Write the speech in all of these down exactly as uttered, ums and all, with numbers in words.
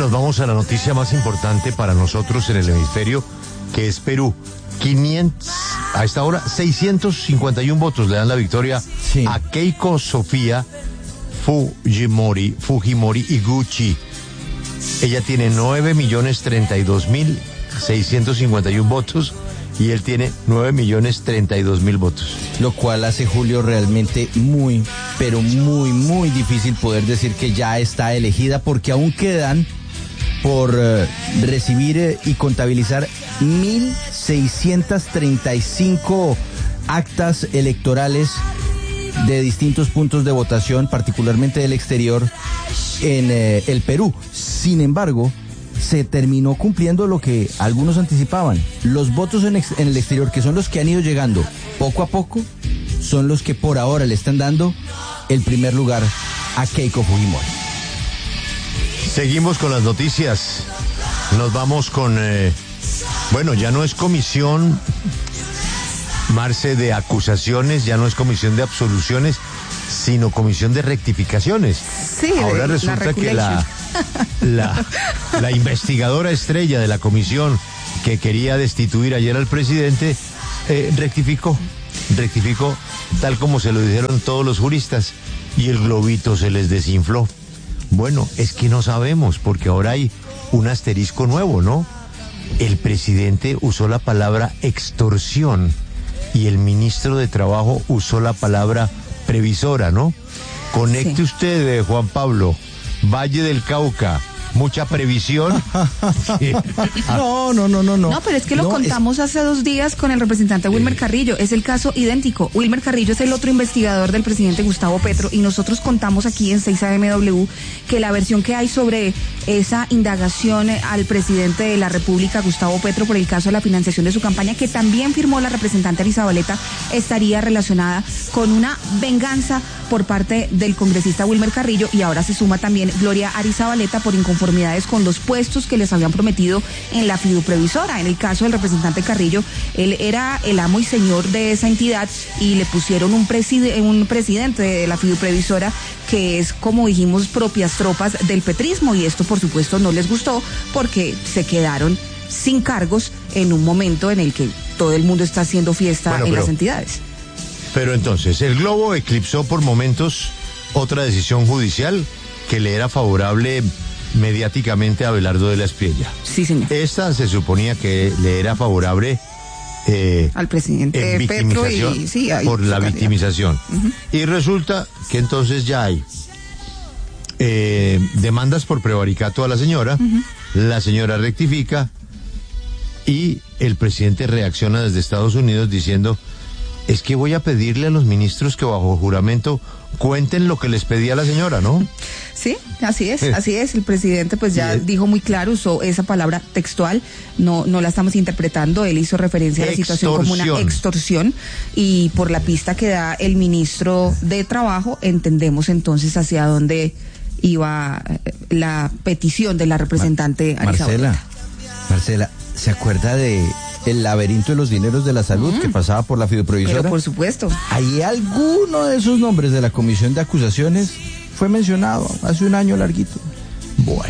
nos vamos a la noticia más importante para nosotros en el hemisferio, que es Perú. quinientos, a esta hora, seiscientos cincuenta y uno votos le dan la victoria sí. a Keiko Sofía Fujimori, Fujimori Iguchi. Ella tiene nueve millones treinta y dos mil seiscientos cincuenta y uno votos y él tiene nueve millones treinta y dos mil votos. Lo cual hace, Julio, realmente muy, pero muy, muy difícil poder decir que ya está elegida, porque aún quedan por uh, recibir uh, y contabilizar mil seiscientas treinta y cinco actas electorales de distintos puntos de votación, particularmente del exterior, en eh, el Perú. Sin embargo, se terminó cumpliendo lo que algunos anticipaban. Los votos en, ex, en el exterior, que son los que han ido llegando poco a poco, son los que por ahora le están dando el primer lugar a Keiko Fujimori. Seguimos con las noticias. Nos vamos con... Eh, bueno, ya no es comisión, Marce, de acusaciones, ya no es comisión de absoluciones, sino comisión de rectificaciones. Sí, ahora resulta la que la, la, la investigadora estrella de la comisión que quería destituir ayer al presidente, eh, rectificó, rectificó tal como se lo dijeron todos los juristas, y el globito se les desinfló. Bueno, es que no sabemos, porque ahora hay un asterisco nuevo, ¿no? El presidente usó la palabra extorsión y el ministro de Trabajo usó la palabra previsora, ¿no? Conecte sí. usted, eh, Juan Pablo, Valle del Cauca, mucha previsión. Sí. No, no, no, no, no. No, pero es que lo no, contamos es... hace dos días con el representante Wilmer eh. Carrillo. Es el caso idéntico. Wilmer Carrillo es el otro investigador del presidente Gustavo Petro y nosotros contamos aquí en seis A M W que la versión que hay sobre esa indagación al presidente de la República, Gustavo Petro, por el caso de la financiación de su campaña, que también firmó la representante Arizabaleta, estaría relacionada con una venganza por parte del congresista Wilmer Carrillo, y ahora se suma también Gloria Arizabaleta por inconformidades con los puestos que les habían prometido en la fiduprevisora. En el caso del representante Carrillo, él era el amo y señor de esa entidad y le pusieron un, preside, un presidente de la fiduprevisora que es, como dijimos, propias tropas del petrismo, y esto por supuesto no les gustó porque se quedaron sin cargos en un momento en el que todo el mundo está haciendo fiesta bueno, en pero... las entidades. Pero entonces, el Globo eclipsó por momentos otra decisión judicial que le era favorable mediáticamente a Abelardo de la Espriella. Sí, señor. Esta se suponía que le era favorable eh, al presidente Petro y, sí, por la victimización. Uh-huh. Y resulta que entonces ya hay eh, demandas por prevaricato a la señora, uh-huh. la señora rectifica y el presidente reacciona desde Estados Unidos diciendo: es que voy a pedirle a los ministros que bajo juramento cuenten lo que les pedía la señora, ¿no? Sí, así es, así es. El presidente pues ya sí. dijo muy claro, usó esa palabra textual, no no la estamos interpretando, él hizo referencia a la situación como una extorsión, y por la pista que da el ministro de Trabajo, entendemos entonces hacia dónde iba la petición de la representante Mar- Marcela, Marcela, ¿se acuerda de el laberinto de los dineros de la salud mm. que pasaba por la fiduprevisora? Pero por supuesto. Ahí alguno de esos nombres de la comisión de acusaciones fue mencionado hace un año larguito. Bueno.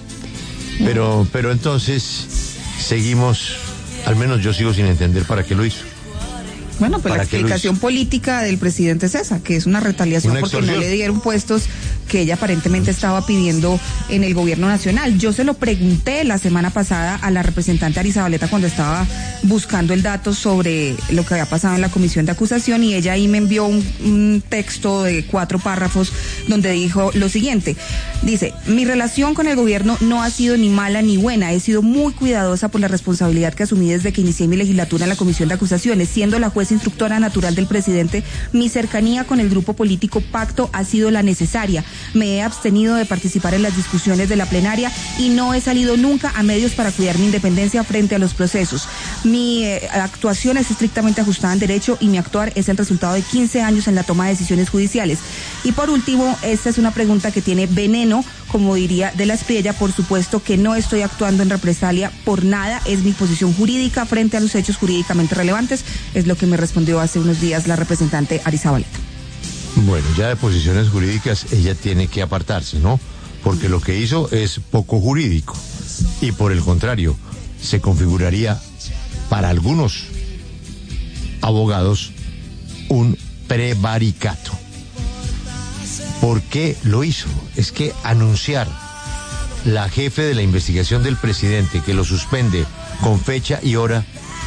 Pero, pero entonces seguimos, al menos yo sigo sin entender para qué lo hizo. Bueno, pues la explicación política del presidente es esa, que es una retaliación una porque no le dieron puestos que ella aparentemente estaba pidiendo en el gobierno nacional. Yo se lo pregunté la semana pasada a la representante Arizabaleta cuando estaba buscando el dato sobre lo que había pasado en la comisión de acusación, y ella ahí me envió un, un texto de cuatro párrafos donde dijo lo siguiente. Dice: mi relación con el gobierno no ha sido ni mala ni buena, he sido muy cuidadosa por la responsabilidad que asumí desde que inicié mi legislatura en la comisión de acusaciones, siendo la juez instructora natural del presidente. Mi cercanía con el grupo político Pacto ha sido la necesaria. Me he abstenido de participar en las discusiones de la plenaria y no he salido nunca a medios para cuidar mi independencia frente a los procesos. Mi eh, actuación es estrictamente ajustada en derecho y mi actuar es el resultado de quince años en la toma de decisiones judiciales. Y por último, esta es una pregunta que tiene veneno, como diría de la Espriella. Por supuesto que no estoy actuando en represalia por nada, es mi posición jurídica frente a los hechos jurídicamente relevantes, es lo que me respondió hace unos días la representante Arizabaleta. Bueno, ya de posiciones jurídicas ella tiene que apartarse, ¿no? porque lo que hizo es poco jurídico y por el contrario se configuraría para algunos abogados un prevaricato. ¿Por qué lo hizo? Es que anunciar la jefe de la investigación del presidente que lo suspende con fecha y hora,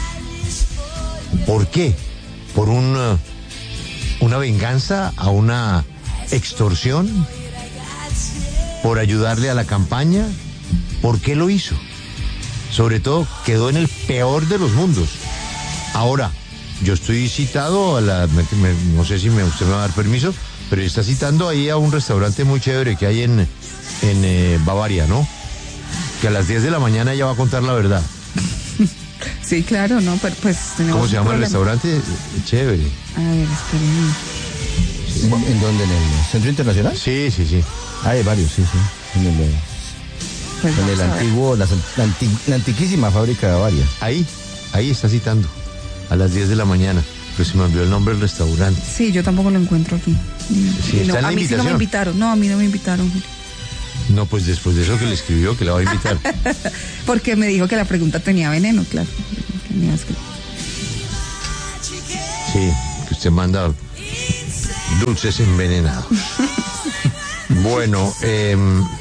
¿por qué? ¿Por un, una venganza a una extorsión? ¿Por ayudarle a la campaña? ¿Por qué lo hizo? Sobre todo quedó en el peor de los mundos. Ahora, yo estoy citado a la, me, me, no sé si me, usted me va a dar permiso, pero está citando ahí a un restaurante muy chévere que hay en, en eh, Bavaria, ¿no? Que a las diez de la mañana ella va a contar la verdad. Sí, claro, ¿no? Pero pues tenemos ¿Cómo se llama problema. El restaurante? Chévere. A ver, espérenme. Sí. ¿En dónde? ¿En el Centro Internacional? Sí, sí, sí. Ah, hay varios, sí, sí. En el, pues en el antiguo, la, la, anti, la antiquísima fábrica de Bavaria. Ahí, ahí está citando. A las diez de la mañana. Pero se me olvidó el nombre del restaurante. Sí, yo tampoco lo encuentro aquí. Sí, está no, en la a mí invitación. Sí no me invitaron. No, a mí no me invitaron. No, pues después de eso que le escribió, que la va a invitar. Porque me dijo que la pregunta tenía veneno, claro. Sí, que usted manda dulces envenenados. Bueno, eh,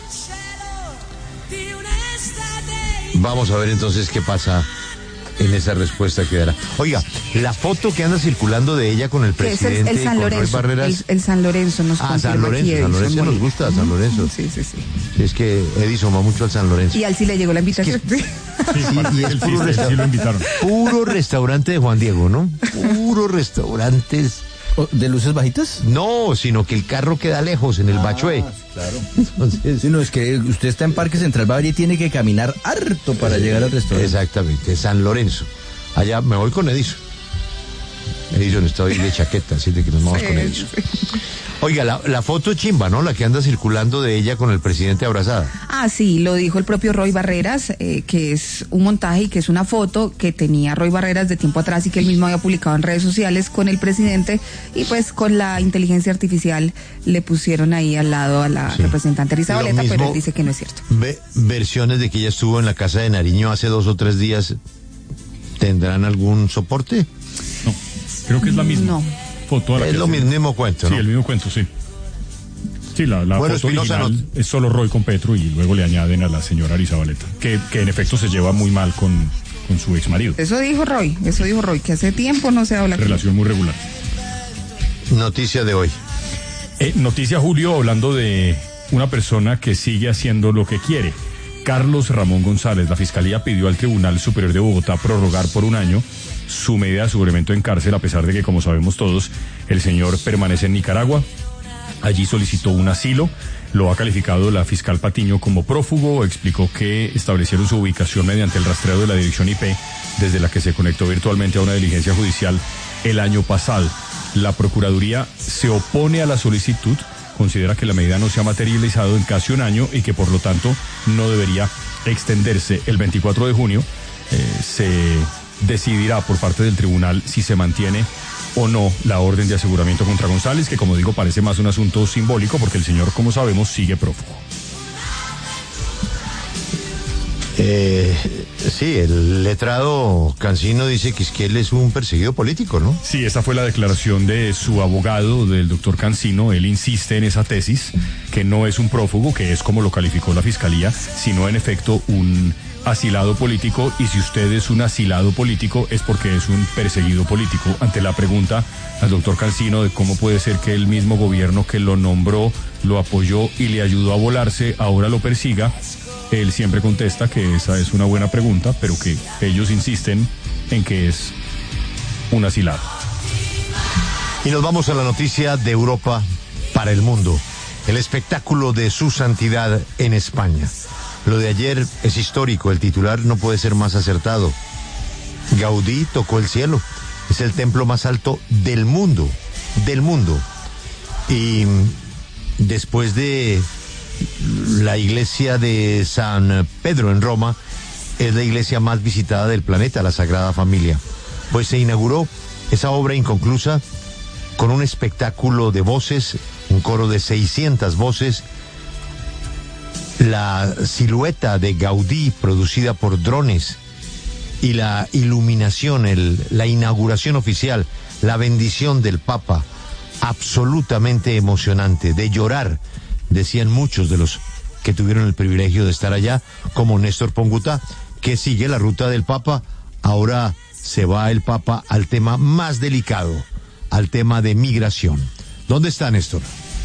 vamos a ver entonces qué pasa en esa respuesta que dará. Oiga, la foto que anda circulando de ella con el presidente el, el San y con Lorenzo, Roy Barreras. El, el San Lorenzo nos Ah, San Lorenzo, San Lorenzo nos gusta, San Lorenzo. Sí, sí, sí. Es que Edison va mucho al San Lorenzo. Y al sí le llegó la invitación. Es que, sí, sí, y es puro, sí, resta- sí lo invitaron. Puro restaurante de Juan Diego, ¿no? Puro restaurantes. ¿De luces bajitas? No, sino que el carro queda lejos, en el ah, Bachué. Claro. Entonces, sí, no, es que usted está en Parque Central Bavaria y tiene que caminar harto para eh, llegar al restaurante. Exactamente, San Lorenzo. Allá me voy con Edison. Edison está hoy de chaqueta, así de que nos vamos sí, con Edison. Sí. Oiga, la, la foto chimba, ¿no? La que anda circulando de ella con el presidente abrazada. Ah, sí, lo dijo el propio Roy Barreras, eh, que es un montaje y que es una foto que tenía Roy Barreras de tiempo atrás y que él mismo había publicado en redes sociales con el presidente, y pues con la inteligencia artificial le pusieron ahí al lado a la sí. representante Risa Valeta, pero él dice que no es cierto. Ve, versiones de que ella estuvo en la casa de Nariño hace dos o tres días, ¿tendrán algún soporte? No, creo que es la misma. No. Foto a la es que lo mismo, mismo cuento, ¿no? Sí, el mismo cuento, sí. Sí, la, la bueno, foto Espinosa original no... es solo Roy con Petro y luego le añaden a la señora Arizabaleta, que, que en efecto se lleva muy mal con, con su ex marido. Eso dijo Roy, eso dijo Roy, que hace tiempo no se habla. Relación aquí. Muy regular. Noticia de hoy. Eh, noticia, Julio, hablando de una persona que sigue haciendo lo que quiere. Carlos Ramón González, la Fiscalía pidió al Tribunal Superior de Bogotá prorrogar por un año su medida de suplemento en cárcel, a pesar de que, como sabemos todos, el señor permanece en Nicaragua. Allí solicitó un asilo, lo ha calificado la fiscal Patiño como prófugo, explicó que establecieron su ubicación mediante el rastreo de la dirección I P, desde la que se conectó virtualmente a una diligencia judicial el año pasado. La Procuraduría se opone a la solicitud, considera que la medida no se ha materializado en casi un año y que por lo tanto no debería extenderse. El veinticuatro de junio eh, se decidirá por parte del tribunal si se mantiene o no la orden de aseguramiento contra González, que como digo parece más un asunto simbólico porque el señor, como sabemos, sigue prófugo. Eh, sí, el letrado Cancino dice que es que él es un perseguido político, ¿no? Sí, esa fue la declaración de su abogado, del doctor Cancino. Él insiste en esa tesis, que no es un prófugo, que es como lo calificó la fiscalía, sino en efecto un asilado político, y si usted es un asilado político es porque es un perseguido político. Ante la pregunta al doctor Cancino de cómo puede ser que el mismo gobierno que lo nombró, lo apoyó y le ayudó a volarse, ahora lo persiga, él siempre contesta que esa es una buena pregunta, pero que ellos insisten en que es un asilado. Y nos vamos a la noticia de Europa para el mundo. El espectáculo de su santidad en España. Lo de ayer es histórico, el titular no puede ser más acertado. Gaudí tocó el cielo. Es el templo más alto del mundo, del mundo. Y después de la iglesia de San Pedro en Roma, es la iglesia más visitada del planeta, la Sagrada Familia. Pues se inauguró esa obra inconclusa con un espectáculo de voces, un coro de seiscientas voces, la silueta de Gaudí producida por drones y la iluminación, el, la inauguración oficial, la bendición del Papa, absolutamente emocionante, de llorar, decían muchos de los que tuvieron el privilegio de estar allá, como Néstor Pongutá, que sigue la ruta del Papa. Ahora se va el Papa al tema más delicado, al tema de migración. ¿Dónde está, Néstor?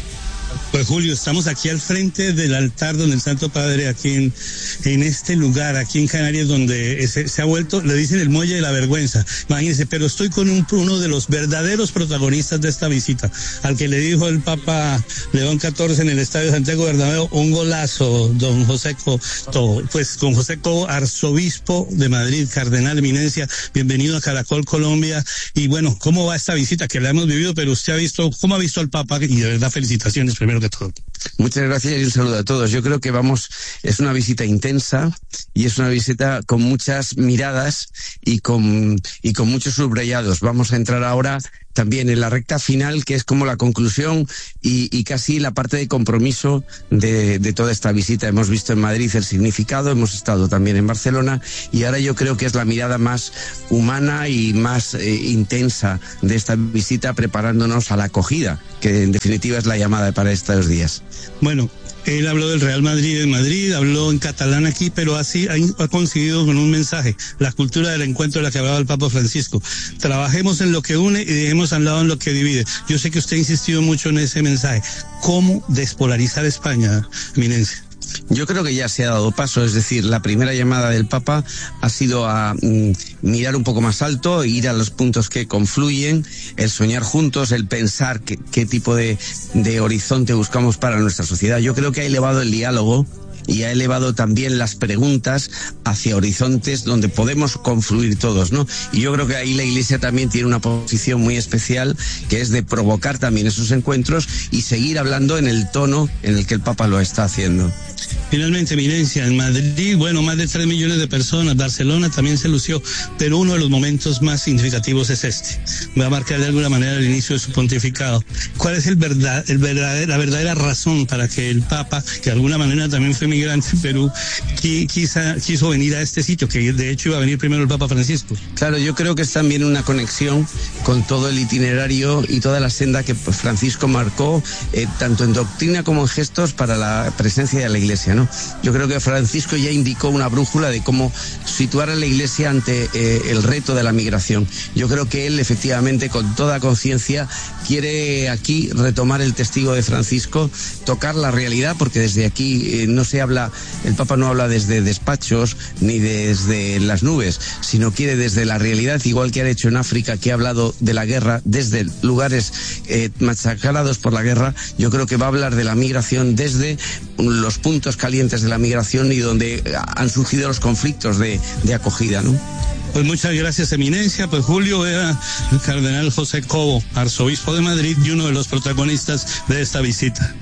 Pues Julio, estamos aquí al frente del altar donde el Santo Padre, aquí en, en este lugar, aquí en Canarias, donde se, se ha vuelto, le dicen el muelle de la vergüenza. Imagínense, pero estoy con un, uno de los verdaderos protagonistas de esta visita, al que le dijo el Papa León catorce en el Estadio Santiago Bernabéu, un golazo, don José Cobo. Pues don José Cobo, arzobispo de Madrid, cardenal de eminencia, bienvenido a Caracol Colombia. Y bueno, ¿cómo va esta visita que la hemos vivido? Pero usted ha visto, ¿cómo ha visto al Papa? Y de verdad, felicitaciones primero que todo. Muchas gracias y un saludo a todos. Yo creo que vamos, es una visita intensa y es una visita con muchas miradas y con, y con muchos subrayados. Vamos a entrar ahora también en la recta final, que es como la conclusión y, y casi la parte de compromiso de, de toda esta visita. Hemos visto en Madrid el significado, hemos estado también en Barcelona y ahora yo creo que es la mirada más humana y más eh, intensa de esta visita, preparándonos a la acogida, que en definitiva es la llamada para estos días. Bueno, él habló del Real Madrid en Madrid, habló en catalán aquí, pero así ha, ha conseguido con un mensaje, la cultura del encuentro de la que hablaba el Papa Francisco. Trabajemos en lo que une y dejemos al lado en lo que divide. Yo sé que usted ha insistido mucho en ese mensaje. ¿Cómo despolarizar España, Eminencia? Yo creo que ya se ha dado paso, es decir, la primera llamada del Papa ha sido a mm, mirar un poco más alto, ir a los puntos que confluyen, el soñar juntos, el pensar qué, qué tipo de, de horizonte buscamos para nuestra sociedad. Yo creo que ha elevado el diálogo y ha elevado también las preguntas hacia horizontes donde podemos confluir todos, ¿no? Y yo creo que ahí la Iglesia también tiene una posición muy especial, que es de provocar también esos encuentros y seguir hablando en el tono en el que el Papa lo está haciendo. Finalmente, Eminencia, en Madrid, bueno, más de tres millones de personas, Barcelona también se lució, pero uno de los momentos más significativos es este. Va a marcar de alguna manera el inicio de su pontificado. ¿Cuál es el verdad, el verdad, la verdadera razón para que el Papa, que de alguna manera también fue migrante en Perú, qui, quisa, quiso venir a este sitio, que de hecho iba a venir primero el Papa Francisco? Claro, yo creo que es también una conexión con todo el itinerario y toda la senda que Francisco marcó, eh, tanto en doctrina como en gestos, para la presencia de la Iglesia, ¿no? Yo creo que Francisco ya indicó una brújula de cómo situar a la Iglesia ante eh, el reto de la migración. Yo creo que él efectivamente con toda conciencia quiere aquí retomar el testigo de Francisco, tocar la realidad, porque desde aquí eh, no se habla, el Papa no habla desde despachos ni desde las nubes, sino quiere desde la realidad, igual que ha hecho en África, que ha hablado de la guerra desde lugares eh, machacarados por la guerra. Yo creo que va a hablar de la migración desde los puntos calientes de la migración y donde han surgido los conflictos de, de acogida, ¿no? Pues muchas gracias, Eminencia. Pues Julio era el cardenal José Cobo, arzobispo de Madrid y uno de los protagonistas de esta visita.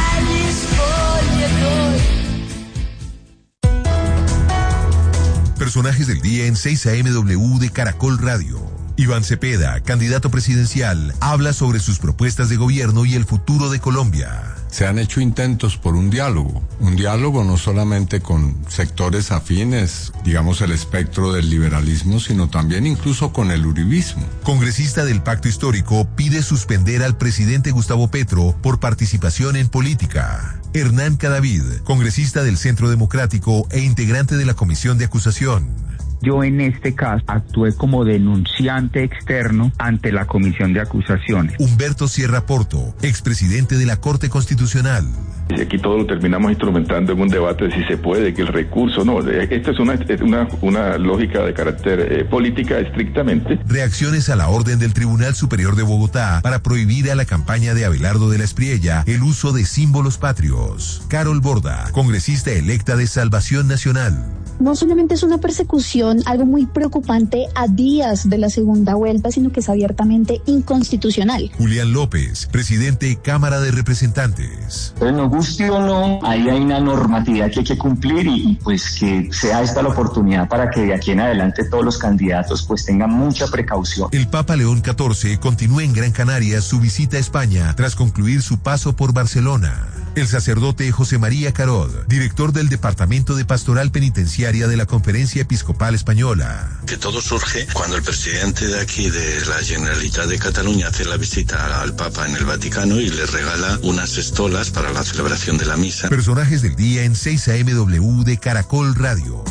Personajes del día en seis A M W de Caracol Radio. Iván Cepeda, candidato presidencial, habla sobre sus propuestas de gobierno y el futuro de Colombia. Se han hecho intentos por un diálogo, un diálogo no solamente con sectores afines, digamos el espectro del liberalismo, sino también incluso con el uribismo. Congresista del Pacto Histórico pide suspender al presidente Gustavo Petro por participación en política. Hernán Cadavid, congresista del Centro Democrático e integrante de la Comisión de Acusación. Yo en este caso actué como denunciante externo ante la Comisión de Acusaciones. Humberto Sierra Porto, expresidente de la Corte Constitucional. Y aquí todo lo terminamos instrumentando en un debate de si se puede, que el recurso, no, esta es una, una, una lógica de carácter eh, política estrictamente. Reacciones a la orden del Tribunal Superior de Bogotá para prohibir a la campaña de Abelardo de la Espriella el uso de símbolos patrios. Carol Borda, congresista electa de Salvación Nacional. No solamente es una persecución, algo muy preocupante a días de la segunda vuelta, sino que es abiertamente inconstitucional. Julián López, presidente Cámara de Representantes. Pero nos guste o no, ahí hay una normatividad que hay que cumplir y, y pues que sea esta la oportunidad para que de aquí en adelante todos los candidatos pues tengan mucha precaución. El Papa León catorce continúa en Gran Canaria su visita a España tras concluir su paso por Barcelona. El sacerdote José María Carod, director del Departamento de Pastoral Penitenciaria de la Conferencia Episcopal Española. Que todo surge cuando el presidente de aquí, de la Generalitat de Cataluña, hace la visita al Papa en el Vaticano y le regala unas estolas para la celebración de la misa. Personajes del día en seis A M W de Caracol Radio.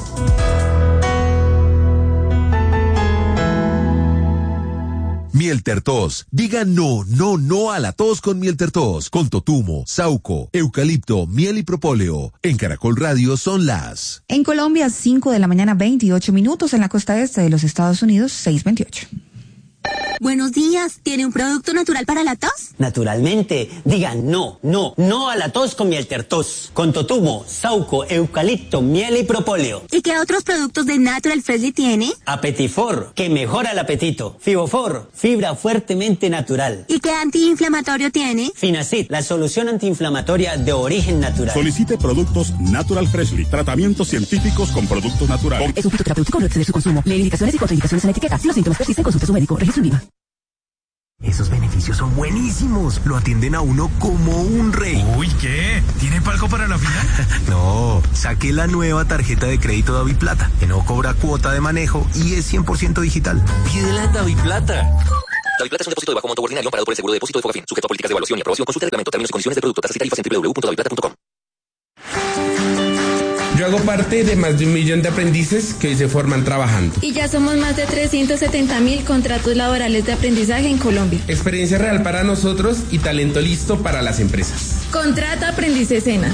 Mielter Tos. Diga no, no, no a la tos con Mielter Tos. Con totumo, sauco, eucalipto, miel y propóleo. En Caracol Radio son las... En Colombia, cinco de la mañana, veintiocho minutos. En la costa este de los Estados Unidos, seis veintiocho. Buenos días, ¿tiene un producto natural para la tos? Naturalmente, digan no, no, no a la tos con Mielter Tos, con totumo, sauco, eucalipto, miel y propóleo. ¿Y qué otros productos de Natural Freshly tiene? Apetifor, que mejora el apetito. Fibofor, fibra fuertemente natural. ¿Y qué antiinflamatorio tiene? Finacid, la solución antiinflamatoria de origen natural. Solicite productos Natural Freshly, tratamientos científicos con productos naturales. Es un fitoterapéutico, no exceder su consumo. Lee indicaciones y contraindicaciones en la etiqueta. Si los síntomas persisten, consulte a su médico. Registro IVA. Esos beneficios son buenísimos. Lo atienden a uno como un rey. Uy, ¿qué? ¿Tiene palco para la final? No, saqué la nueva tarjeta de crédito Daviplata, que no cobra cuota de manejo y es cien por ciento digital. Pídela Daviplata. Daviplata es un depósito de bajo monto ordinario amparado por el seguro de depósito de Fogafín, sujeto a políticas de evaluación y aprobación. Consulte el reglamento, términos y condiciones del producto, tasas y tarifas en doble u doble u doble u punto daviplata punto com. Yo hago parte de más de un millón de aprendices que hoy se forman trabajando. Y ya somos más de trescientos setenta mil contratos laborales de aprendizaje en Colombia. Experiencia real para nosotros y talento listo para las empresas. Contrata Aprendices Sena.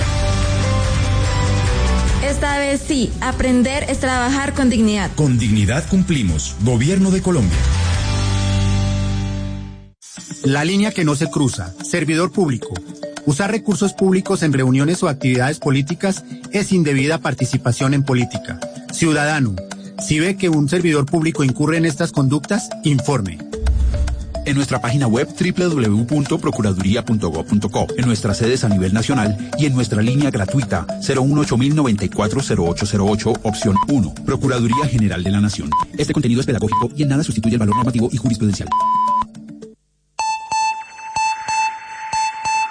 Esta vez sí, aprender es trabajar con dignidad. Con dignidad cumplimos. Gobierno de Colombia. La línea que no se cruza. Servidor público. Usar recursos públicos en reuniones o actividades políticas es indebida participación en política. Ciudadano, si ve que un servidor público incurre en estas conductas, informe. En nuestra página web doble u doble u doble u punto procuraduría punto gob punto co, en nuestras sedes a nivel nacional y en nuestra línea gratuita cero uno ocho mil noventa y cuatro cero ocho cero ocho, opción uno, Procuraduría General de la Nación. Este contenido es pedagógico y en nada sustituye el valor normativo y jurisprudencial.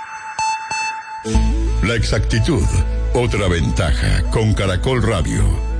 La exactitud, otra ventaja con Caracol Radio.